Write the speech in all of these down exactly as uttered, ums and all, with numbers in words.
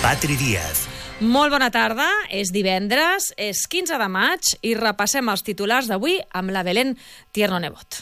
Patri Díaz. Molt bona tarda, és divendres, és quinze de maig i repassem els titulars d'avui amb la Belén Tierno Nebot.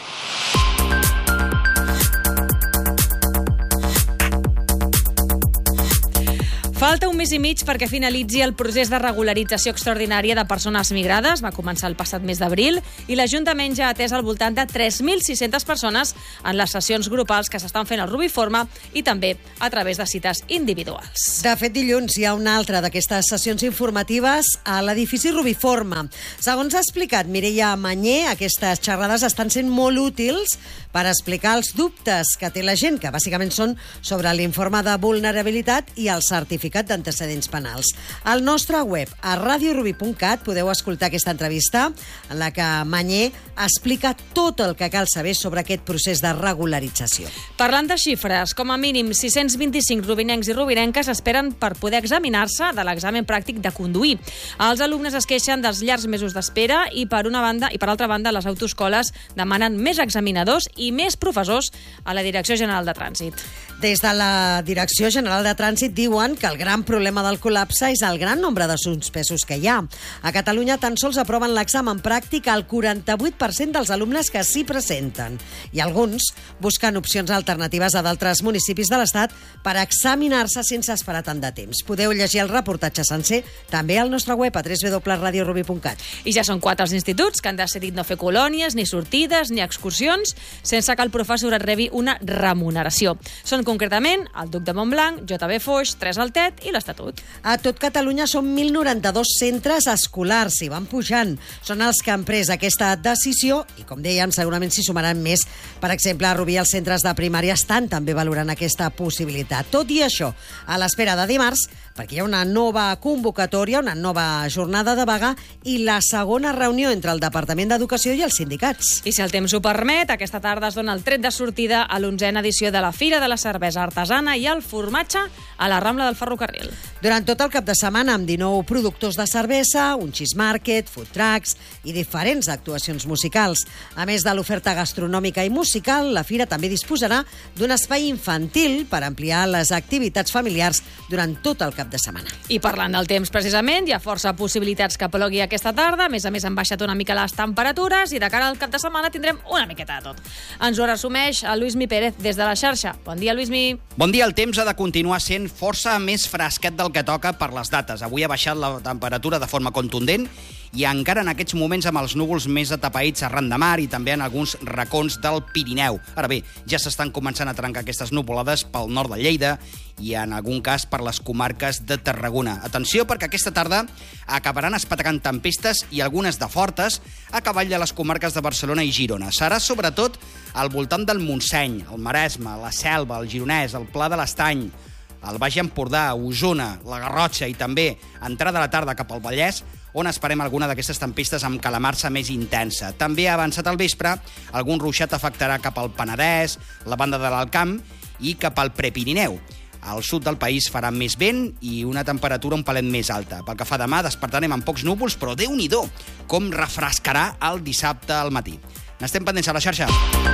Falta un mes i mig perquè finalitzi el procés de regularització extraordinària de persones migrades. Va començar el passat mes d'abril i l'Ajuntament ja ha atès al voltant de tres mil sis-centes persones en les sessions grupals que s'estan fent al Rubiforme i també a través de cites individuals. De fet, dilluns hi ha una altra d'aquestes sessions informatives a l'edifici Rubiforme. Segons ha explicat Mireia Mañé, aquestes xerrades estan sent molt útils per explicar els dubtes que té la gent, que bàsicament són sobre l'informe de vulnerabilitat i el certificat d'antecedents penals. Al nostre web, a radio rubi punt cat, podeu escoltar aquesta entrevista en la que Mañé explica tot el que cal saber sobre aquest procés de regularització. Parlant de xifres, com a mínim sis-cents vint-i-cinc rubinencs i rubinenques esperen per poder examinar-se de l'examen pràctic de conduir. Els alumnes es queixen dels llargs mesos d'espera i per una banda i per altra banda les autoescoles demanen més examinadors i més professors a la Direcció General de Trànsit. Des de la Direcció General de Trànsit diuen que el gran problema del col·lapse és el gran nombre de suspesos que hi ha. A Catalunya tan sols aproven l'examen pràctic al quaranta-vuit per cent dels alumnes que s'hi presenten. I alguns busquen opcions alternatives a d'altres municipis de l'Estat per examinar-se sense esperar tant de temps. Podeu llegir el reportatge sencer també al nostre web a w w w punt radio rubi punt cat. I ja són quatre els instituts que han decidit no fer colònies, ni sortides, ni excursions, sense que el professorat rebi una remuneració. Són concretament el Duc de Montblanc, J B Foix, Tres al Tet i l'Estatut. A tot Catalunya són mil noranta-dos centres escolars i van pujant. Són els que han pres aquesta decisió i, com dèiem, segurament s'hi sumaran més. Per exemple, a Rubí els centres de primària estan també valorant aquesta possibilitat. Tot i això, a l'espera de dimarts, perquè hi ha una nova convocatòria, una nova jornada de vaga i la segona reunió entre el Departament d'Educació i els sindicats. I si el temps ho permet, aquesta tarda es dona el tret de sortida a l'onzena edició de la Fira de la Cervesa Artesana i el formatge a la Rambla del Ferrocarril. Durant tot el cap de setmana, amb dinou productors de cervesa, un cheese market, food trucks i diferents actuacions musicals. A més de l'oferta gastronòmica i musical, la fira també disposarà d'un espai infantil per ampliar les activitats familiars durant tot el cap de setmana. I parlant del temps, precisament, hi ha força possibilitats que plogui aquesta tarda. A més a més, han baixat una mica les temperatures i de cara al cap de setmana tindrem una miqueta de tot. Ens ho resumeix el Luismi Pérez des de la xarxa. Bon dia, Luismi. Bon dia. El temps ha de continuar sent força més fresquet del que toca per les dates. Avui ha baixat la temperatura de forma contundent i encara en aquests moments amb els núvols més atapeïts arran de mar i també en alguns racons del Pirineu. Ara bé, ja s'estan començant a trencar aquestes nuvolades pel nord de Lleida i en algun cas per les comarques de Tarragona. Atenció, perquè aquesta tarda acabaran espatacant tempestes i algunes de fortes a cavall de les comarques de Barcelona i Girona. Serà sobretot al voltant del Montseny, el Maresme, la Selva, el Gironès, el Pla de l'Estany, el Baix Empordà, Osona, la Garrotxa i també entrada a la tarda cap al Vallès, on esperem alguna d'aquestes tempestes amb calamarsa més intensa. També ha avançat al vespre, algun ruixat afectarà cap al Penedès, la banda de l'Alt Camp i cap al Prepirineu. Al sud del país farà més vent i una temperatura un palet més alta. Pel que fa demà, despertarem amb pocs núvols, però Déu-n'hi-do, com refrescarà el dissabte al matí. N'estem pendents a la xarxa.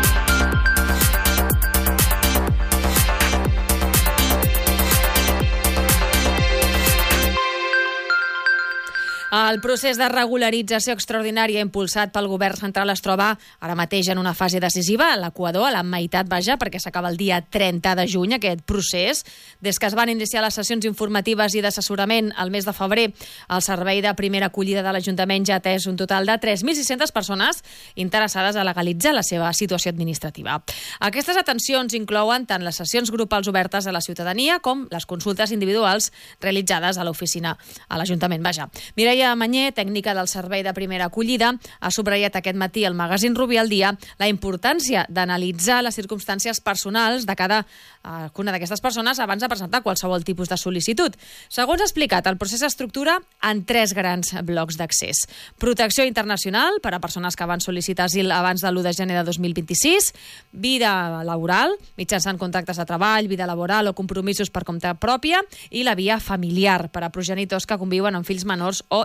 El procés de regularització extraordinària impulsat pel govern central es troba ara mateix en una fase decisiva, a l'Equador, a la meitat, vaja, perquè s'acaba el dia trenta de juny, aquest procés. Des que es van iniciar les sessions informatives i d'assessorament al mes de febrer, el servei de primera acollida de l'Ajuntament ja ha atès un total de tres mil sis-centes persones interessades a legalitzar la seva situació administrativa. Aquestes atencions inclouen tant les sessions grupals obertes a la ciutadania com les consultes individuals realitzades a l'oficina, a l'Ajuntament, vaja. Mireia Mañé, tècnica del servei de primera acollida, ha subratllat aquest matí al magazín Rubí al Dia la importància d'analitzar les circumstàncies personals de cada uh, una d'aquestes persones abans de presentar qualsevol tipus de sol·licitud. Segons ha explicat, el procés s'estructura en tres grans blocs d'accés. Protecció internacional per a persones que van sol·licitar asil abans de l'u de gener de dos mil vint-i-sis, vida laboral, mitjançant contractes de treball, vida laboral o compromisos per compte pròpia, i la via familiar per a progenitors que conviuen amb fills menors o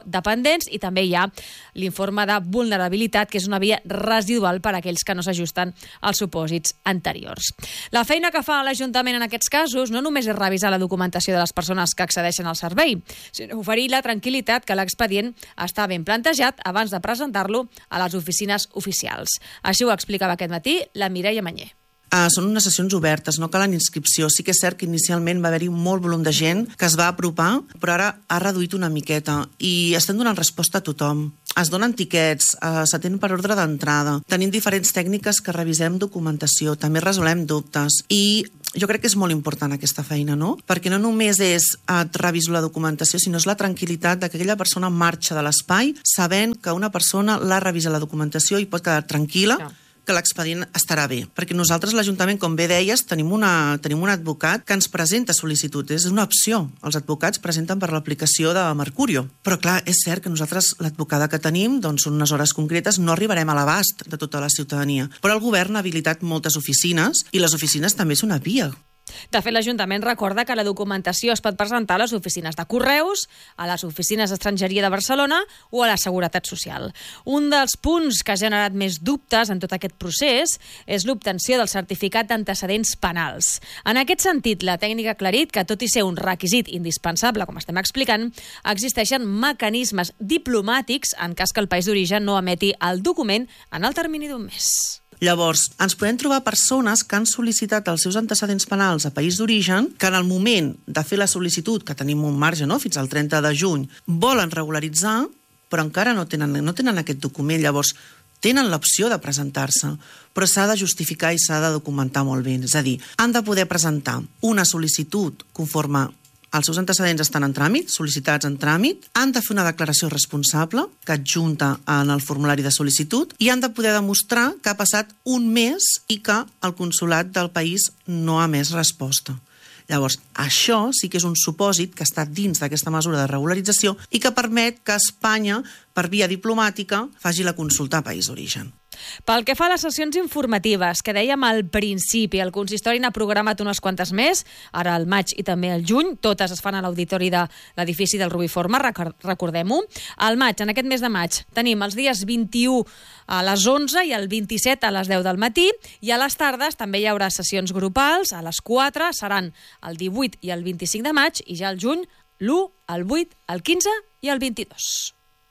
dependents, i també hi ha l'informe de vulnerabilitat, que és una via residual per a aquells que no s'ajusten als supòsits anteriors. La feina que fa l'Ajuntament en aquests casos no només és revisar la documentació de les persones que accedeixen al servei, sinó oferir la tranquil·litat que l'expedient està ben plantejat abans de presentar-lo a les oficines oficials. Així ho explicava aquest matí la Mireia Mañé. Uh, són unes sessions obertes, no calen inscripció. Sí que és cert que inicialment va haver-hi molt volum de gent que es va apropar, però ara ha reduït una miqueta i estem donant resposta a tothom. Es donen tiquets, uh, s'atén per ordre d'entrada. Tenim diferents tècniques que revisem documentació, també resolem dubtes i jo crec que és molt important aquesta feina, no? Perquè no només és uh, reviso la documentació, sinó és la tranquil·litat de que aquella persona marxa de l'espai sabent que una persona l'ha revisat la documentació i pot quedar tranquil·la, no, que l'expedient estarà bé. Perquè nosaltres, l'Ajuntament, com bé deies, tenim, una, tenim un advocat que ens presenta sol·licitud. És una opció. Els advocats presenten per l'aplicació de Mercurio. Però, clar, és cert que nosaltres, l'advocada que tenim, doncs són unes hores concretes, no arribarem a l'abast de tota la ciutadania. Però el govern ha habilitat moltes oficines i les oficines també és una via. De fet, l'Ajuntament recorda que la documentació es pot presentar a les oficines de Correus, a les oficines d'Estrangeria de Barcelona o a la Seguretat Social. Un dels punts que ha generat més dubtes en tot aquest procés és l'obtenció del certificat d'antecedents penals. En aquest sentit, la tècnica ha aclarit que, tot i ser un requisit indispensable, com estem explicant, existeixen mecanismes diplomàtics en cas que el país d'origen no emeti el document en el termini d'un mes. Llavors, ens podem trobar persones que han sol·licitat els seus antecedents penals a país d'origen, que en el moment de fer la sol·licitud, que tenim un marge, no?, fins al trenta de juny, volen regularitzar, però encara no tenen, no tenen aquest document. Llavors, tenen l'opció de presentar-se, però s'ha de justificar i s'ha de documentar molt bé. És a dir, han de poder presentar una sol·licitud conforme els seus antecedents estan en tràmit, sol·licitats en tràmit, han de fer una declaració responsable que adjunta en el formulari de sol·licitud i han de poder demostrar que ha passat un mes i que el consolat del país no ha emès resposta. Llavors, això sí que és un supòsit que està dins d'aquesta mesura de regularització i que permet que Espanya, per via diplomàtica, faci la consulta a país d'origen. Pel que fa a les sessions informatives, que dèiem al principi, el consistori n'ha programat unes quantes més, ara al maig i també al juny, totes es fan a l'auditori de l'edifici del Rubiforma, recordem-ho. Al maig, en aquest mes de maig, tenim els dies vint-i-u a les onze i el vint-i-set a les deu del matí, i a les tardes també hi haurà sessions grupals, a les quatre, seran el divuit i el vint-i-cinc de maig, i ja al juny, l'u, el vuit, el quinze i el vint-i-dos.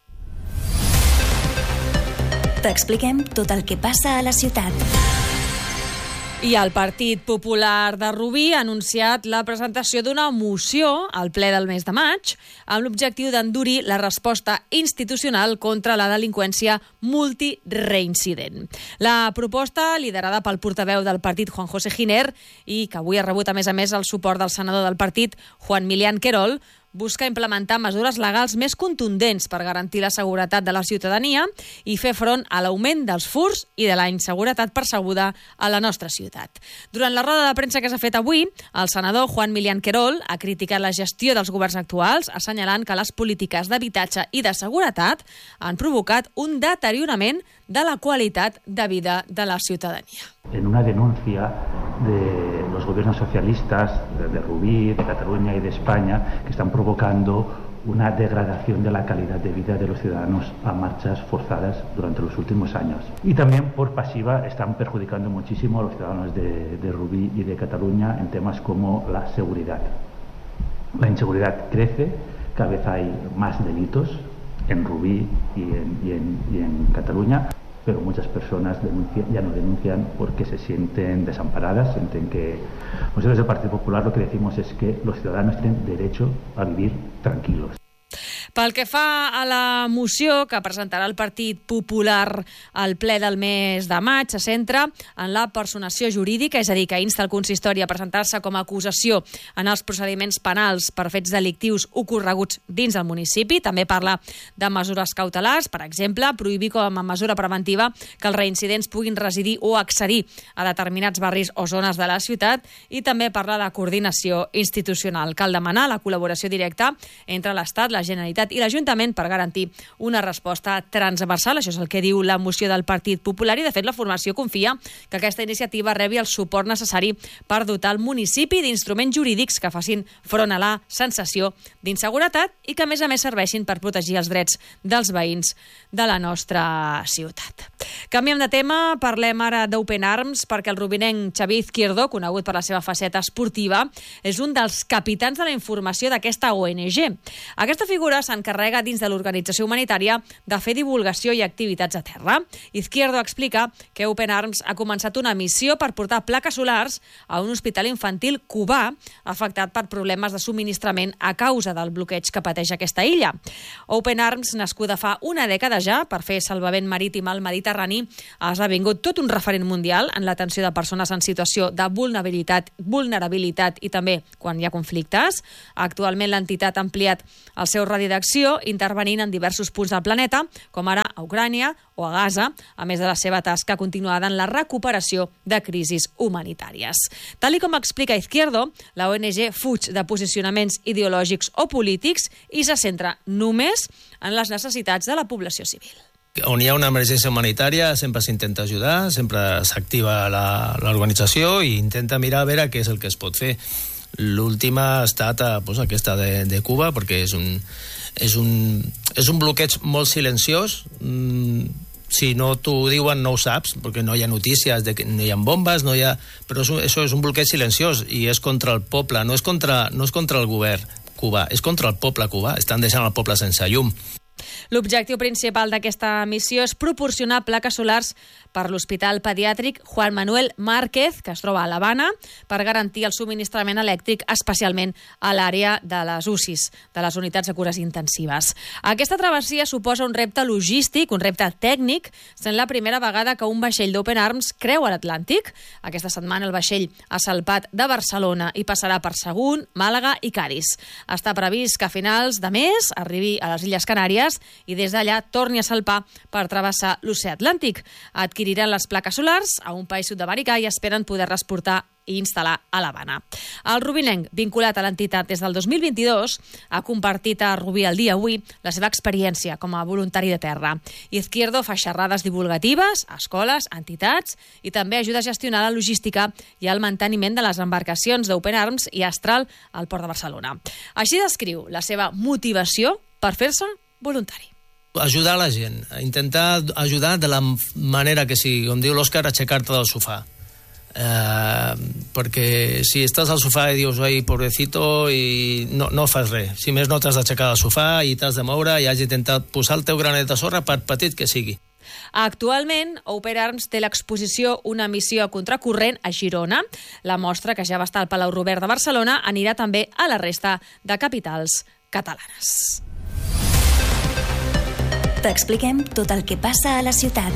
T'expliquem tot el que passa a la ciutat. I el Partit Popular de Rubí ha anunciat la presentació d'una moció al ple del mes de maig amb l'objectiu d'endurir la resposta institucional contra la delinqüència multireincident. La proposta, liderada pel portaveu del partit Juan José Giner i que avui ha rebut a més a més el suport del senador del partit Juan Milián Querol, busca implementar mesures legals més contundents per garantir la seguretat de la ciutadania i fer front a l'augment dels furts i de la inseguretat percebuda a la nostra ciutat. Durant la roda de premsa que s'ha fet avui, el senador Juan Milián Querol ha criticat la gestió dels governs actuals, assenyalant que les polítiques d'habitatge i de seguretat han provocat un deteriorament de la qualitat de vida de la ciutadania. En una denuncia de los gobiernos socialistas de, de Rubí, de Cataluña y de España, que están provocando una degradación de la calidad de vida de los ciudadanos a marchas forzadas durante los últimos años. Y también por pasiva están perjudicando muchísimo a los ciudadanos de, de Rubí y de Cataluña en temas como la seguridad. La inseguridad crece, cada vez hay más delitos en Rubí y en, y en, y en Cataluña, pero muchas personas denuncian, ya no denuncian porque se sienten desamparadas, sienten que nosotros del Partido Popular lo que decimos es que los ciudadanos tienen derecho a vivir tranquilos. Pel que fa a la moció que presentarà el Partit Popular al ple del mes de maig, se centra en la personació jurídica, és a dir, que insta el consistori a presentar-se com a acusació en els procediments penals per fets delictius ocorreguts dins del municipi. També parla de mesures cautelars, per exemple, prohibir com a mesura preventiva que els reincidents puguin residir o accedir a determinats barris o zones de la ciutat, i també parla de coordinació institucional. Cal demanar la col·laboració directa entre l'Estat, la Generalitat Generalitat i l'Ajuntament per garantir una resposta transversal. Això és el que diu la moció del Partit Popular i, de fet, la formació confia que aquesta iniciativa rebi el suport necessari per dotar el municipi d'instruments jurídics que facin front a la sensació d'inseguretat i que, a més a més, serveixin per protegir els drets dels veïns de la nostra ciutat. Canviem de tema, parlem ara d'Open Arms, perquè el rubinenc Xavier Izquierdo, conegut per la seva faceta esportiva, és un dels capitans de la informació d'aquesta O N G. Aquesta figura s'encarrega dins de l'organització humanitària de fer divulgació i activitats a terra. Izquierdo explica que Open Arms ha començat una missió per portar plaques solars a un hospital infantil cubà afectat per problemes de subministrament a causa del bloqueig que pateix aquesta illa. Open Arms, nascuda fa una dècada ja per fer salvament marítim al Mediterrani, ha esdevingut tot un referent mundial en l'atenció de persones en situació de vulnerabilitat, vulnerabilitat i també quan hi ha conflictes. Actualment l'entitat ha ampliat el seu radi d'acció intervenint en diversos punts del planeta, com ara a Ucrània o a Gaza, a més de la seva tasca continuada en la recuperació de crisis humanitàries. Tal i com explica Izquierdo, la O N G fuig de posicionaments ideològics o polítics i se centra només en les necessitats de la població civil. On hi ha una emergència humanitària sempre s'intenta ajudar, sempre s'activa l'organització i intenta mirar a veure què és el que es pot fer. L'última ha estat pues, aquesta de, de Cuba, perquè és un, és, un, és un bloqueig molt silenciós. Mm, si no t'ho diuen no ho saps, perquè no hi ha notícies, de que no hi ha bombes, no hi ha... però això, això és un bloqueig silenciós i és contra el poble, no és contra, no és contra el govern cubà, és contra el poble cubà. Estan deixant el poble sense llum. L'objectiu principal d'aquesta missió és proporcionar plaques solars per l'Hospital Pediàtric Juan Manuel Márquez, que es troba a l'Havana, per garantir el subministrament elèctric, especialment a l'àrea de les U C Is, de les unitats de cures intensives. Aquesta travessia suposa un repte logístic, un repte tècnic, sent la primera vegada que un vaixell d'Open Arms creua l'Atlàntic. Aquesta setmana el vaixell ha salpat de Barcelona i passarà per Sagunt, Màlaga i Cadis. Està previst que a finals de mes arribi a les Illes Canàries i des d'allà torni a salpar per travessar l'oceà Atlàntic. Adquiriran les plaques solars a un país sud-americà i esperen poder exportar i instal·lar a l'Havana. El rubinenc, vinculat a l'entitat des del dos mil vint-i-dos, ha compartit a Rubí al dia avui la seva experiència com a voluntari de terra. Izquierdo fa xerrades divulgatives a escoles, entitats i també ajuda a gestionar la logística i el manteniment de les embarcacions d'Open Arms i Astral al Port de Barcelona. Així descriu la seva motivació per fer-se voluntari. Ajudar la gent, intentar ajudar de la manera que sigui, com diu l'Òscar, aixecar-te del sofà. Eh, perquè si estàs al sofà i dius, ai, pobrecito, i no, no fas res. Si més no t'has d'aixecar del sofà i t'has de moure i has intentat posar el teu granet de sorra per petit que sigui. Actualment, Open Arms té l'exposició Una missió a contracorrent a Girona. La mostra, que ja va estar al Palau Robert de Barcelona, anirà també a la resta de capitals catalanes. T'expliquem tot el que passa a la ciutat.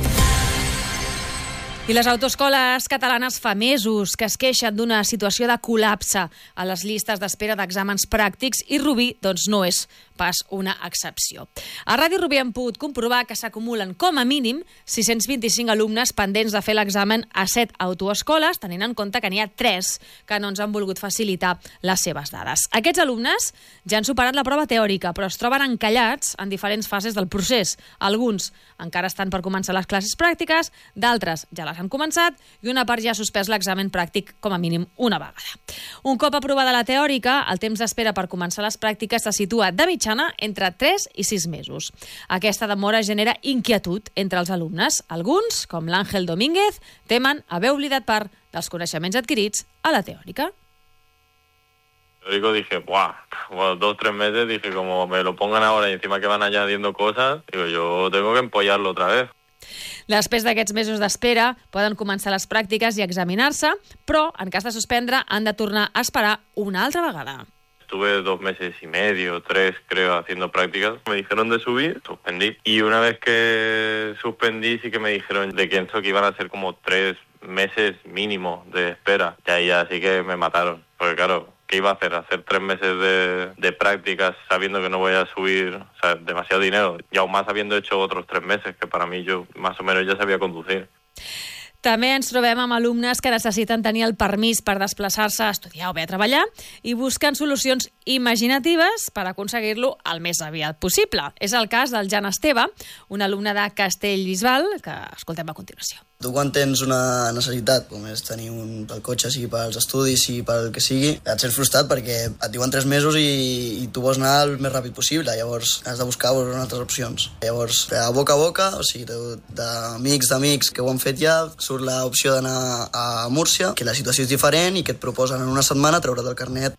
I les autoescoles catalanes fa mesos que es queixen d'una situació de col·lapse a les llistes d'espera d'exàmens pràctics i Rubí doncs, no és pas una excepció. A Ràdio Rubí hem pogut comprovar que s'acumulen com a mínim sis-cents vint-i-cinc alumnes pendents de fer l'examen a set autoescoles, tenint en compte que n'hi ha tres que no ens han volgut facilitar les seves dades. Aquests alumnes ja han superat la prova teòrica, però es troben encallats en diferents fases del procés. Alguns encara estan per començar les classes pràctiques, d'altres ja les han començat i una part ja ha suspès l'examen pràctic com a mínim una vegada. Un cop aprovada la teòrica, el temps d'espera per començar les pràctiques se situa de mitjana entre tres i sis mesos. Aquesta demora genera inquietud entre els alumnes. Alguns, com l'Àngel Domínguez, temen haver oblidat part dels coneixements adquirits a la teòrica. Teórico dije, ¡buah! Bueno, dos, tres meses, dije, como me lo pongan ahora y encima que van añadiendo cosas, digo, yo tengo que empollarlo otra vez. Després d'aquests mesos d'espera, poden començar les pràctiques i examinar-se, però, en cas de suspendre, han de tornar a esperar una altra vegada. Estuve dos meses y medio, tres, creo, haciendo prácticas. Me dijeron de subir, suspendí. Y una vez que suspendí, sí que me dijeron de que eso que iban a ser como tres meses mínimo de espera. Y ahí ya sí que me mataron. Porque claro, ¿qué iba a hacer? Hacer tres meses de, de prácticas sabiendo que no voy a subir, o sea, demasiado dinero. Y aún más habiendo hecho otros tres meses, que para mí yo más o menos ya sabía conducir. També ens trobem amb alumnes que necessiten tenir el permís per desplaçar-se a estudiar o bé a treballar i busquen solucions imaginatives per aconseguir-lo el més aviat possible. És el cas del Jan Esteve, un alumne de Castellbisbal, que escoltem a continuació. Tu quan tens una necessitat, com és tenir un pel cotxe, sigui pels estudis, sigui pel que sigui, et sents frustrat perquè et diuen tres mesos i, i tu vols anar el més ràpid possible, llavors has de buscar altres opcions. Llavors, a boca a boca, o sigui, d'amics d'amics que ho han fet ja, surt l'opció d'anar a Múrcia, que la situació és diferent i que et proposen en una setmana treure't el carnet.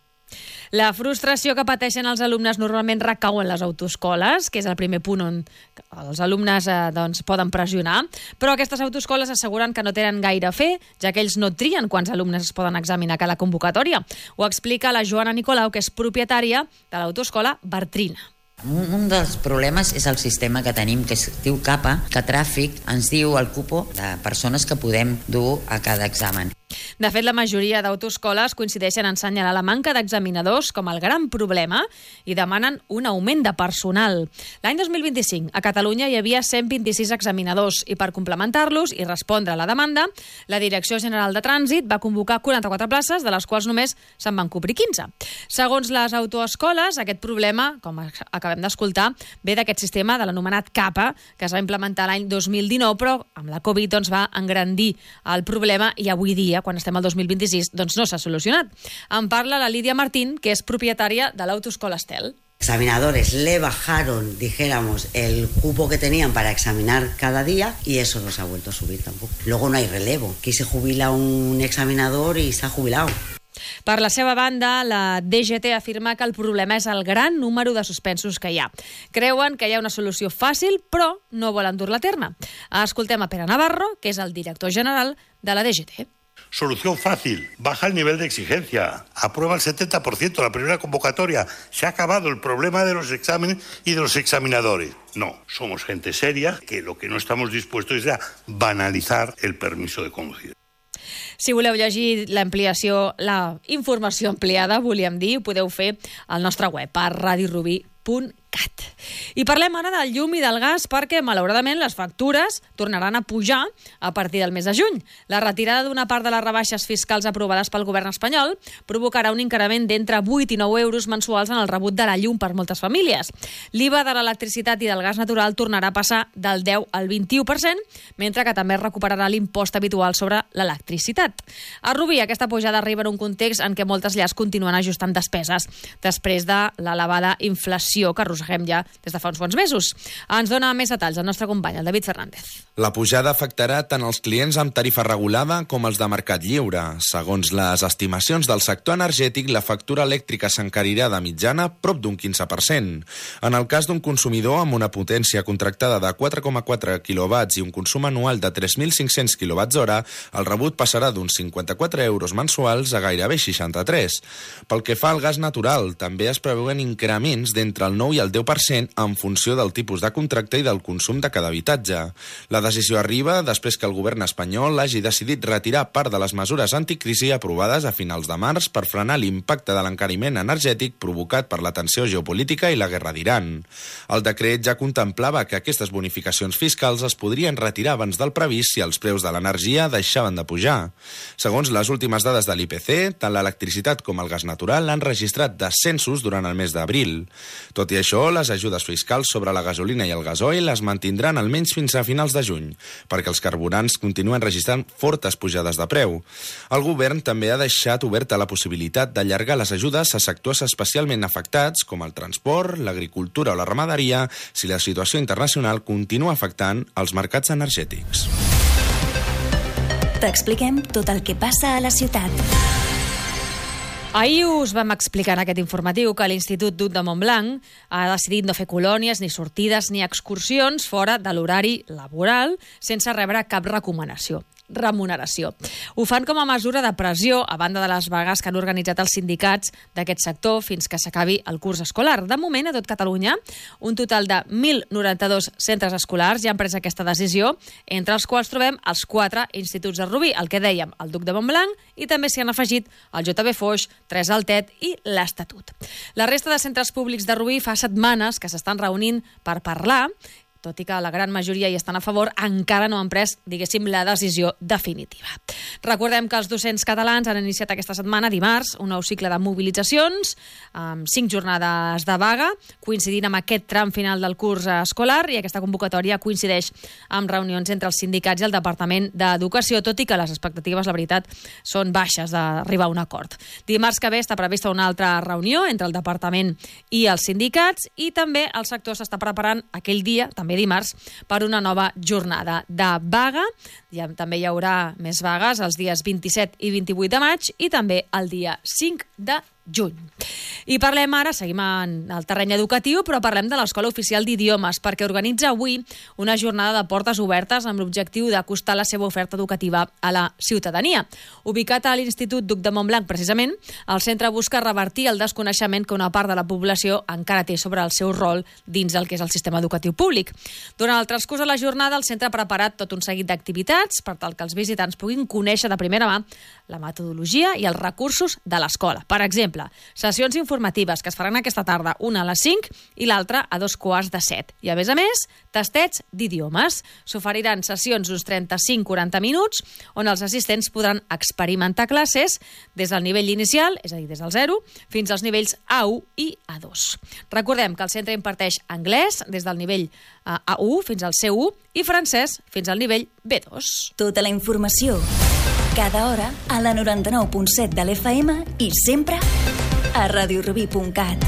La frustració que pateixen els alumnes normalment recau en les autoescoles, que és el primer punt on els alumnes eh, doncs, poden pressionar, però aquestes autoescoles asseguren que no tenen gaire a fer, ja que ells no trien quants alumnes es poden examinar a cada convocatòria. Ho explica la Joana Nicolau, que és propietària de l'autoescola Bartrina. Un dels problemes és el sistema que tenim, que es diu CAPA, que Tràfic ens diu el cupo de persones que podem dur a cada examen. De fet, la majoria d'autoescoles coincideixen en assenyalar la manca d'examinadors com el gran problema i demanen un augment de personal. L'any dos mil vint-i-cinc, a Catalunya hi havia cent vint-i-sis examinadors i per complementar-los i respondre a la demanda, la Direcció General de Trànsit va convocar quaranta-quatre places, de les quals només se'n van cobrir quinze. Segons les autoescoles, aquest problema, com acabem d'escoltar, ve d'aquest sistema de l'anomenat CAPA, que es va implementar l'any dos mil dinou, però amb la Covid doncs, va engrandir el problema i avui dia, quan estem al dos mil vint-i-sis, doncs no s'ha solucionat. En parla la Lídia Martín, que és propietària de l'autoescola Estel. Examinadores le bajaron, dijéramos, el cupo que tenían para examinar cada día y eso no se ha vuelto a subir tampoco. Luego no hay relevo. Aquí se jubila un examinador y se ha jubilado. Per la seva banda, la D G T afirma que el problema és el gran número de suspensos que hi ha. Creuen que hi ha una solució fàcil, però no volen dur-la a terme. Escoltem a Pere Navarro, que és el director general de la D G T. Solución fácil, baja el nivel de exigencia, aprueba el setenta por ciento la primera convocatoria, se ha acabado el problema de los exámenes y de los examinadores. No, somos gente seria que lo que no estamos dispuestos es a banalizar el permiso de conducir. Si voleu llegir l'ampliació, la informació ampliada, volíem dir, ho podeu fer al nostre web, a radio rubí punt cat. I parlem ara del llum i del gas perquè, malauradament, les factures tornaran a pujar a partir del mes de juny. La retirada d'una part de les rebaixes fiscals aprovades pel govern espanyol provocarà un increment d'entre vuit i nou euros mensuals en el rebut de la llum per moltes famílies. L'I V A de l'electricitat i del gas natural tornarà a passar del deu al vint-i-u per cent, mentre que també es recuperarà l'impost habitual sobre l'electricitat. A Rubí, aquesta pujada arriba en un context en què moltes llars continuen ajustant despeses després de l'elevada inflació que arrosseguem ja des de fa uns quants mesos. Ens dona més detalls el nostre company, el David Fernández. La pujada afectarà tant els clients amb tarifa regulada com els de mercat lliure. Segons les estimacions del sector energètic, la factura elèctrica s'encarirà de mitjana prop d'un quinze per cent. En el cas d'un consumidor amb una potència contractada de quatre coma quatre quilowatts i un consum anual de tres mil cinc-cents quilowatts hora, el rebut passarà d'uns cinquanta-quatre euros mensuals a gairebé seixanta-tres. Pel que fa al gas natural, també es preveuen increments d'entre el nou i el deu per cent en funció del tipus de contracte i del consum de cada habitatge. La decisió arriba després que el govern espanyol hagi decidit retirar part de les mesures anticrisi aprovades a finals de març per frenar l'impacte de l'encariment energètic provocat per la tensió geopolítica i la guerra d'Iran. El decret ja contemplava que aquestes bonificacions fiscals es podrien retirar abans del previst si els preus de l'energia deixaven de pujar. Segons les últimes dades de l'I P C, tant l'electricitat com el gas natural han registrat descensos durant el mes d'abril. Tot i això, les ajudes fiscals sobre la gasolina i el gasoil es mantindran almenys fins a finals de juny, perquè els carburants continuen registrant fortes pujades de preu. El govern també ha deixat oberta la possibilitat d'allargar les ajudes a sectors especialment afectats, com el transport, l'agricultura o la ramaderia, si la situació internacional continua afectant els mercats energètics. T'expliquem tot el que passa a la ciutat. Ahir us vam explicar en aquest informatiu que l'Institut Duc de Montblanc ha decidit no fer colònies, ni sortides, ni excursions fora de l'horari laboral sense rebre cap recomanació. remuneració. Ho fan com a mesura de pressió, a banda de les vagues que han organitzat els sindicats d'aquest sector fins que s'acabi el curs escolar. De moment, a tot Catalunya, un total de mil noranta-dos centres escolars ja han pres aquesta decisió, entre els quals trobem els quatre instituts de Rubí, el que dèiem, el Duc de Montblanc, i també s'hi han afegit el J B Foix, Tres Altet i l'Estatut. La resta de centres públics de Rubí fa setmanes que s'estan reunint per parlar, tot i que la gran majoria hi estan a favor, encara no han pres, diguéssim, la decisió definitiva. Recordem que els docents catalans han iniciat aquesta setmana, dimarts, un nou cicle de mobilitzacions, amb cinc jornades de vaga, coincidint amb aquest tram final del curs escolar, i aquesta convocatòria coincideix amb reunions entre els sindicats i el Departament d'Educació, tot i que les expectatives, la veritat, són baixes d'arribar a un acord. Dimarts que ve està prevista una altra reunió entre el Departament i els sindicats, i també el sector s'està preparant aquell dia, també també dimarts, per una nova jornada de vaga. Ja, també hi haurà més vagues els dies vint-i-set i vint-i-vuit de maig i també el dia cinc de juny. I parlem ara, seguim en el terreny educatiu, però parlem de l'Escola Oficial d'Idiomes, perquè organitza avui una jornada de portes obertes amb l'objectiu d'acostar la seva oferta educativa a la ciutadania. Ubicat a l'Institut Duc de Montblanc, precisament, el centre busca revertir el desconeixement que una part de la població encara té sobre el seu rol dins del que és el sistema educatiu públic. Durant el transcurs de la jornada, el centre ha preparat tot un seguit d'activitats per tal que els visitants puguin conèixer de primera mà la metodologia i els recursos de l'escola. Per exemple, sessions informatives que es faran aquesta tarda, una a les cinc i l'altra a dos quarts de set. I a més a més, tastets d'idiomes. S'oferiran sessions d'uns trenta-cinc a quaranta minuts on els assistents podran experimentar classes des del nivell inicial, és a dir, des del zero, fins als nivells A u i A dos. Recordem que el centre imparteix anglès des del nivell A u fins al C u i francès fins al nivell B dos. Tota la informació cada hora a la noranta-nou punt set de l'F M i sempre a radiorubí punt cat.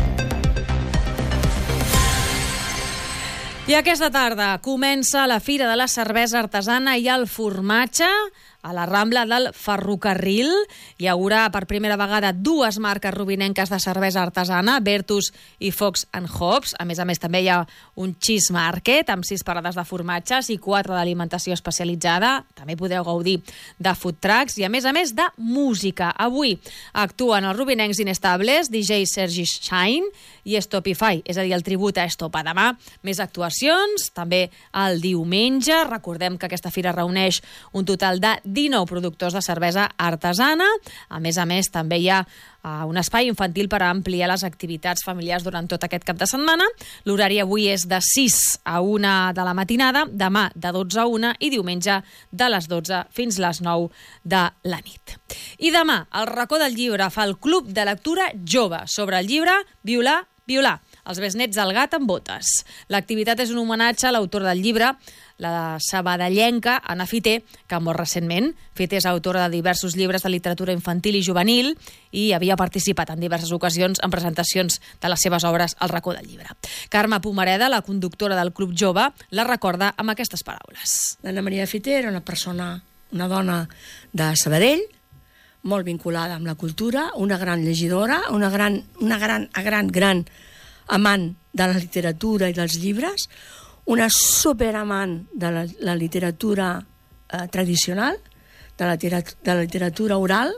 I aquesta tarda comença la Fira de la Cervesa Artesana i el Formatge a la Rambla del Ferrocarril. Hi haurà per primera vegada dues marques rubinenques de cervesa artesana, Bertus i Fox and Hops. A més a més, també hi ha un cheese market amb sis parades de formatges i quatre d'alimentació especialitzada. També podeu gaudir de food trucks i, a més a més, de música. Avui actuen els rubinencs inestables, D J Sergi Shine i Stopify, és a dir, el tribut a Estopa. Demà més actuacions, també el diumenge. Recordem que aquesta fira reuneix un total de dinou productors de cervesa artesana. A més a més, també hi ha uh, un espai infantil per ampliar les activitats familiars durant tot aquest cap de setmana. L'horari avui és de sis a una de la matinada, demà de dotze a una i diumenge de les dotze fins les nou de la nit. I demà, el racó del llibre fa el Club de Lectura Jove sobre el llibre Violar, Violar, els besnets del gat amb botes. L'activitat és un homenatge a l'autor del llibre, la sabadellenca Anna Fité, que ha mort recentment. Fité és autora de diversos llibres de literatura infantil i juvenil i havia participat en diverses ocasions en presentacions de les seves obres al racó del llibre. Carme Pomareda, la conductora del Club Jove, la recorda amb aquestes paraules. L'Anna Maria Fité era una persona, una dona de Sabadell, molt vinculada amb la cultura, una gran llegidora, una gran, una gran, gran, gran amant de la literatura i dels llibres, una superamant de la, la literatura eh, tradicional, de la, de la literatura oral,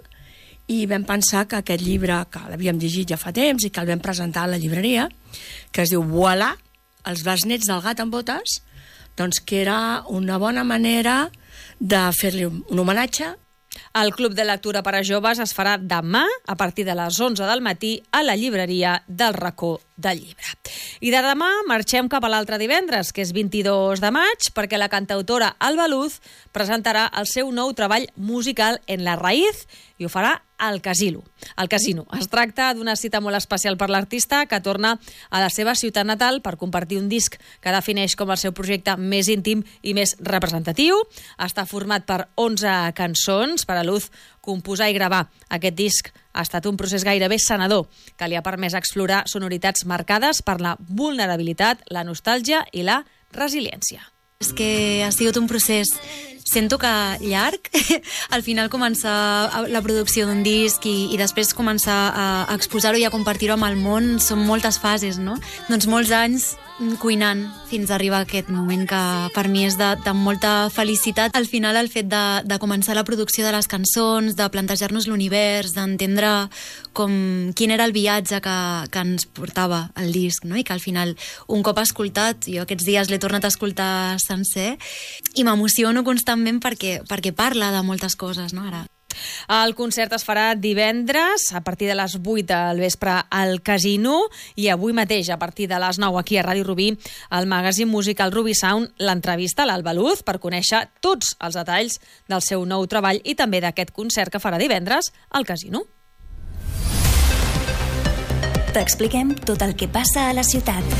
i vam pensar que aquest llibre, que l'havíem llegit ja fa temps i que el vam presentar a la llibreria, que es diu Voilà, els besnets del gat amb botes, doncs que era una bona manera de fer-li un homenatge. El Club de Lectura per a Joves es farà demà a partir de les onze del matí a la llibreria del Racó del Llibre. I de demà marxem cap a l'altre divendres, que és vint-i-dos de maig, perquè la cantautora Alba Luz presentarà el seu nou treball musical En la Raíz i ho farà al Casino. Al Casino. Es tracta d'una cita molt especial per l'artista que torna a la seva ciutat natal per compartir un disc que defineix com el seu projecte més íntim i més representatiu. Està format per onze cançons. Per a Luz, composar i gravar aquest disc ha estat un procés gairebé sanador que li ha permès explorar sonoritats marcades per la vulnerabilitat, la nostàlgia i la resiliència. És que ha sigut un procés, sento que llarg, al final començar la producció d'un disc i, i després començar a, a exposar-ho i a compartir-ho amb el món, són moltes fases, no? Doncs molts anys cuinant fins a arribar a aquest moment que per mi és de, de molta felicitat. Al final el fet de, de començar la producció de les cançons, de plantejar-nos l'univers, d'entendre com, quin era el viatge que, que ens portava el disc, no? I que al final un cop escoltat, jo aquests dies l'he tornat a escoltar sencer i m'emociono constantment perquè, perquè parla de moltes coses, no? Ara El concert es farà divendres a partir de les vuit del vespre al Casino i avui mateix a partir de les nou aquí a Ràdio Rubí, al magazín musical Ruby Sound, l'entrevista a l'Alba Luz per conèixer tots els detalls del seu nou treball i també d'aquest concert que farà divendres al Casino. T'expliquem tot el que passa a la ciutat.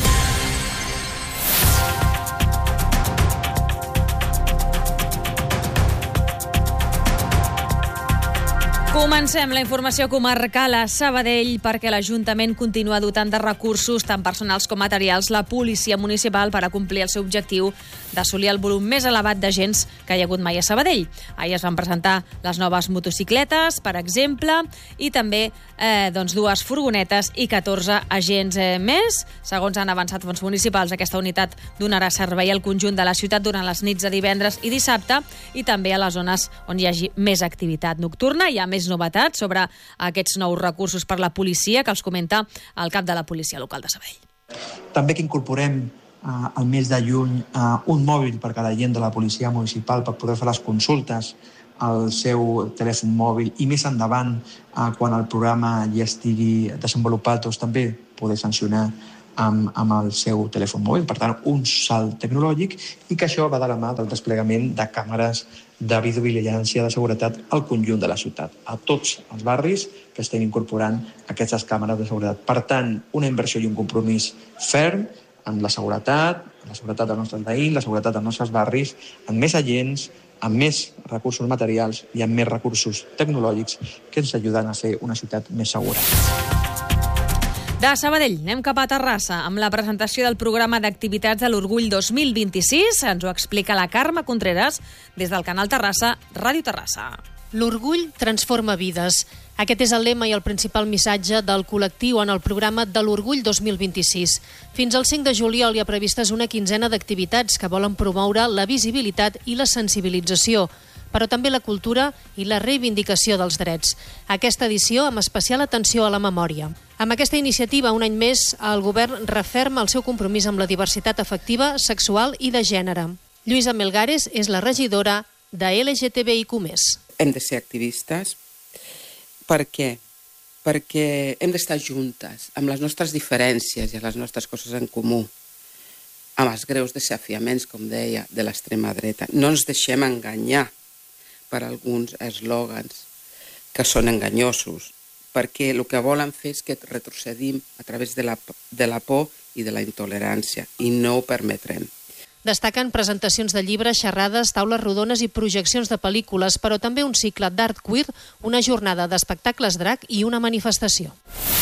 Comencem la informació comarcal a Sabadell perquè l'Ajuntament continua dotant de recursos tant personals com materials la policia municipal per a complir el seu objectiu d'assolir el volum més elevat d'agents que hi ha hagut mai a Sabadell. Ahir es van presentar les noves motocicletes, per exemple, i també eh, doncs, dues furgonetes i catorze agents eh, més. Segons han avançat fons municipals, aquesta unitat donarà servei al conjunt de la ciutat durant les nits de divendres i dissabte i també a les zones on hi hagi més activitat nocturna. Hi ha més novetats sobre aquests nous recursos per la policia que els comenta el cap de la policia local de Sabadell. També que incorporem eh, el mes de juny eh, un mòbil per cada agent de la policia municipal per poder fer les consultes al seu telèfon mòbil i més endavant, eh, quan el programa ja estigui desenvolupat, doncs també poder sancionar amb, amb el seu telèfon mòbil. Per tant, un salt tecnològic i que això va de la mà del desplegament de càmeres de videovigilància de seguretat al conjunt de la ciutat, a tots els barris que estem incorporant aquestes càmeres de seguretat. Per tant, una inversió i un compromís ferm en la seguretat, en la seguretat dels nostres veïns, la seguretat dels nostres barris, amb més agents, amb més recursos materials i amb més recursos tecnològics que ens ajuden a fer una ciutat més segura. De Sabadell anem cap a Terrassa amb la presentació del programa d'activitats de l'Orgull dos mil vint-i-sis. Ens ho explica la Carme Contreras des del canal Terrassa, Ràdio Terrassa. L'orgull transforma vides. Aquest és el lema i el principal missatge del col·lectiu en el programa de l'Orgull dos mil vint-i-sis. Fins al cinc de juliol hi ha previstes una quinzena d'activitats que volen promoure la visibilitat i la sensibilització, però també la cultura i la reivindicació dels drets. Aquesta edició amb especial atenció a la memòria. Amb aquesta iniciativa, un any més, el govern referma el seu compromís amb la diversitat afectiva, sexual i de gènere. Lluïsa Melgares és la regidora de L G T B I Q més. Hem de ser activistes. Per què? Perquè hem d'estar juntes, amb les nostres diferències i les nostres coses en comú, amb els greus desafiaments, com deia, de l'extrema dreta. No ens deixem enganyar per alguns eslògans que són enganyosos, perquè el que volen fer és que retrocedim a través de la, de la por i de la intolerància, i no ho permetrem. Destaquen presentacions de llibres, xerrades, taules rodones i projeccions de pel·lícules, però també un cicle d'art queer, una jornada d'espectacles drac i una manifestació.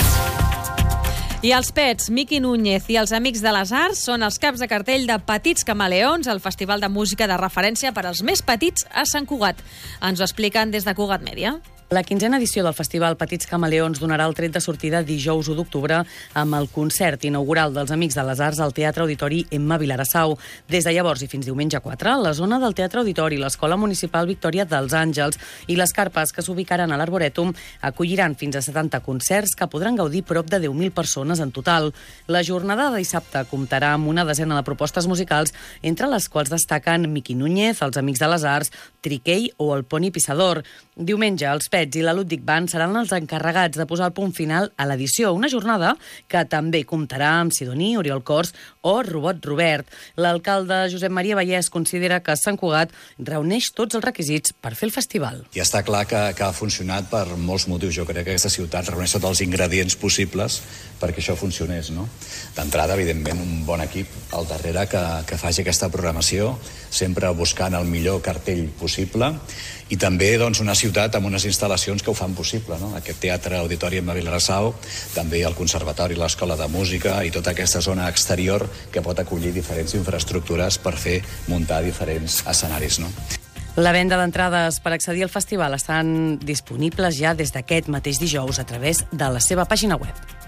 I els Pets, Miqui Núñez i els Amics de les Arts són els caps de cartell de Petits Camaleons, el festival de música de referència per als més petits a Sant Cugat. Ens ho expliquen des de Cugat Mèdia. La quinzena edició del Festival Petits Camaleons donarà el tret de sortida dijous u d'octubre amb el concert inaugural dels Amics de les Arts al Teatre Auditori Emma Vilarassau. Des de llavors i fins diumenge quatre, la zona del Teatre Auditori, l'Escola Municipal Victòria dels Àngels i les carpes que s'ubicaran a l'Arborètum acolliran fins a setanta concerts que podran gaudir prop de deu mil persones en total. La jornada de dissabte comptarà amb una desena de propostes musicals, entre les quals destaquen Miqui Núñez, els Amics de les Arts, Triquell o el Poni Pissador. Diumenge, els Pets i la Ludwig Band seran els encarregats de posar el punt final a l'edició, una jornada que també comptarà amb Sidoní, Oriol Cors o Robot Robert. L'alcalde Josep Maria Vallès considera que Sant Cugat reuneix tots els requisits per fer el festival. I està clar que, que ha funcionat per molts motius. Jo crec que aquesta ciutat reuneix tots els ingredients possibles perquè això funcionés, no? D'entrada, evidentment, un bon equip al darrere que, que faci aquesta programació, sempre buscant el millor cartell possible, i també doncs, una ciutat amb unes instal·lacions que ho fan possible, no? Aquest teatre auditori en Vilarassau, també el conservatori, l'escola de música i tota aquesta zona exterior que pot acollir diferents infraestructures per fer muntar diferents escenaris, no? La venda d'entrades per accedir al festival estan disponibles ja des d'aquest mateix dijous a través de la seva pàgina web.